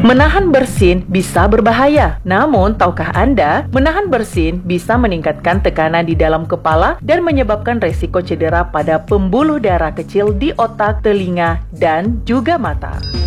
Menahan bersin bisa berbahaya. Namun, tahukah Anda, menahan bersin bisa meningkatkan tekanan di dalam kepala dan menyebabkan resiko cedera pada pembuluh darah kecil di otak, telinga, dan juga mata.